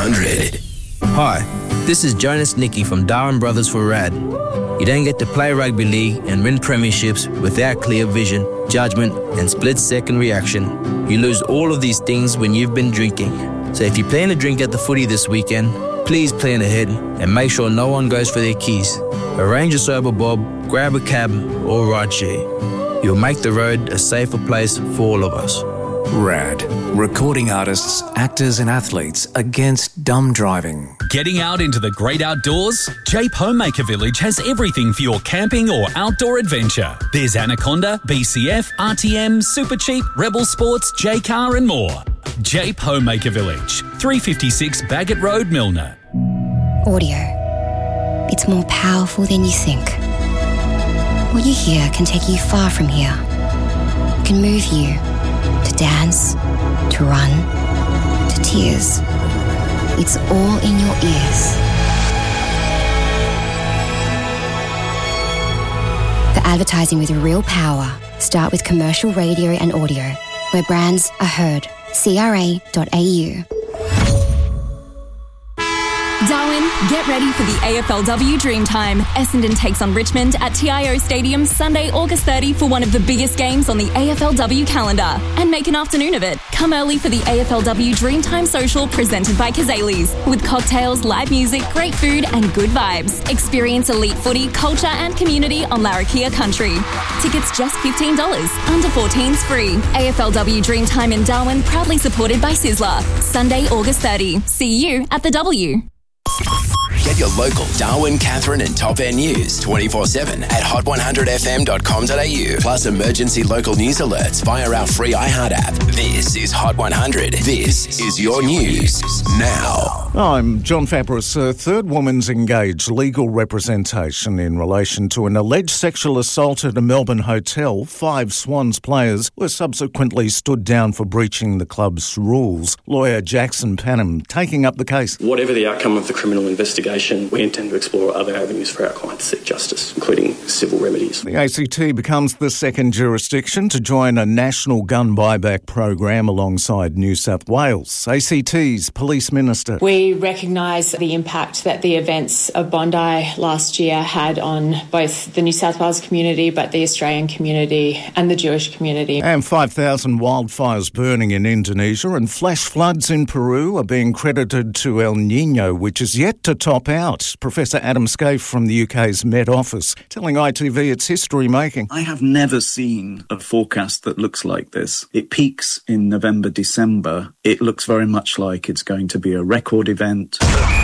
100. Hi, this is Jonas Nicky from Darwin Brothers for RAD. You don't get to play rugby league and win premierships without clear vision, judgment and split-second reaction. You lose all of these things when you've been drinking. So if you plan to drink at the footy this weekend, please plan ahead and make sure no one goes for their keys. Arrange a sober bob, grab a cab or ride share. You'll make the road a safer place for all of us. RAD. Recording artists, actors and athletes against dumb driving. Getting out into the great outdoors? Jape Homemaker Village has everything for your camping or outdoor adventure. There's Anaconda, BCF, RTM, Super Cheap, Rebel Sports, J-Car and more. Jape Homemaker Village, 356 Bagot Road, Milner. Audio. It's more powerful than you think. What you hear can take you far from here. It can move you to dance, to run, to tears. It's all in your ears. For advertising with real power, start with commercial radio and audio, where brands are heard. CRA.au. Darwin, get ready for the AFLW Dreamtime. Essendon takes on Richmond at TIO Stadium Sunday, August 30 for one of the biggest games on the AFLW calendar. And make an afternoon of it. Come early for the AFLW Dreamtime Social presented by Kazali's. With cocktails, live music, great food and good vibes. Experience elite footy, culture and community on Larrakia Country. Tickets just $15. Under 14s free. AFLW Dreamtime in Darwin proudly supported by Sizzler. Sunday, August 30. See you at the W. Get your local Darwin, Catherine and Top End news 24/7 at hot100fm.com.au. Plus emergency local news alerts via our free iHeart app. This is Hot 100. This is your news now. I'm John Fabris. A third woman's engaged legal representation in relation to an alleged sexual assault at a Melbourne hotel. 5 Swans players were subsequently stood down for breaching the club's rules. Lawyer Jackson Panham taking up the case. Whatever the outcome of the criminal investigation, we intend to explore other avenues for our client to seek justice, including civil remedies. The ACT becomes the second jurisdiction to join a national gun buyback program alongside New South Wales. ACT's Police Minister. We recognise the impact that the events of Bondi last year had on both the New South Wales community, but the Australian community and the Jewish community. And 5,000 wildfires burning in Indonesia and flash floods in Peru are being credited to El Niño, which is yet to top out. Professor Adam Scaife from the UK's Met Office telling ITV it's history making. I have never seen a forecast that looks like this. It peaks in November, December. It looks very much like it's going to be a record event.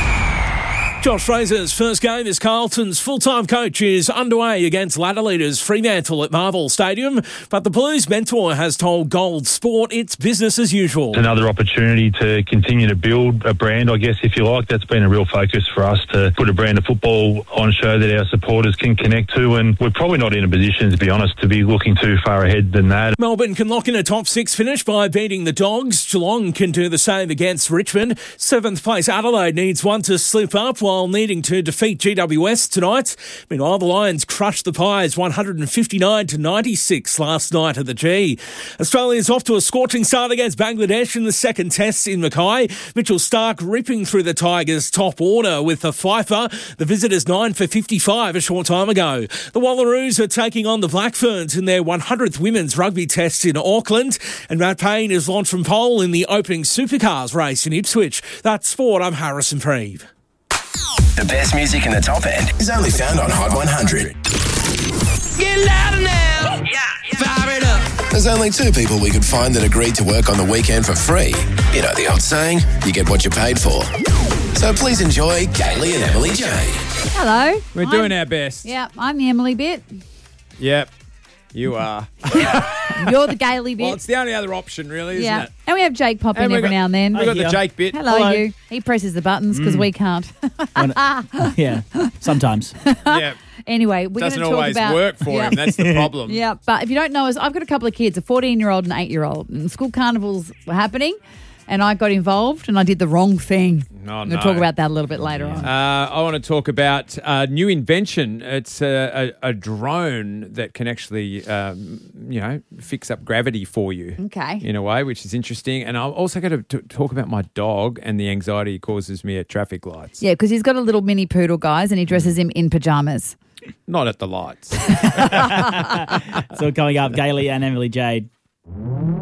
Josh Fraser's first game as Carlton's full-time coach is underway against ladder leaders Fremantle at Marvel Stadium, but the Blues mentor has told Gold Sport it's business as usual. Another opportunity to continue to build a brand, I guess, if you like. That's been a real focus for us, to put a brand of football on show that our supporters can connect to, and we're probably not in a position, to be honest, to be looking too far ahead than that. Melbourne can lock in a top 6 finish by beating the Dogs. Geelong can do the same against Richmond. 7th place Adelaide needs one to slip up while needing to defeat GWS tonight. Meanwhile, the Lions crushed the Pies 159-96 last night at the G. Australia's off to a scorching start against Bangladesh in the second test in Mackay. Mitchell Starc ripping through the Tigers' top order with a fifer. The visitors 9 for 55 a short time ago. The Wallaroos are taking on the Black Ferns in their 100th women's rugby test in Auckland. And Matt Payne is launched from pole in the opening supercars race in Ipswich. That's sport. I'm Harrison Freeve. The best music in the top end is only found on Hot 100. Get louder now. Fire it up. There's only 2 people we could find that agreed to work on the weekend for free. You know the old saying, you get what you paid for. So please enjoy Kaylee and Emily J. Hello. We're doing our best. Yeah, I'm the Emily bit. Yep, you are. You're the Gailey bit. Well, it's the only other option, really, isn't it? And we have Jake pop in every now and then. We've got the Jake bit. Hello, you. He presses the buttons because we can't. Yeah, sometimes. Yeah. Anyway, we're going to talk about... Doesn't always work for him. That's the problem. Yeah, but if you don't know us, I've got a couple of kids, a 14-year-old and an 8-year-old. And school carnivals were happening. and I got involved and I did the wrong thing. I'm going to talk about that a little bit later on. I want to talk about a new invention. It's a drone that can actually, fix up gravity for you. Okay. In a way, which is interesting. And I'm also going to talk about my dog and the anxiety it causes me at traffic lights. Yeah, because he's got a little mini poodle, guys, and he dresses him in pajamas. Not at the lights. So coming up, Gailey and Emily Jade.